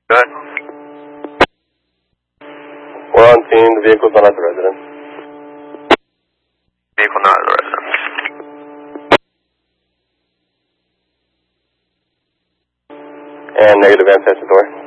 Go ahead. We're on scene. The vehicle's not at the residence. Vehicle not at the residence. And negative access to door.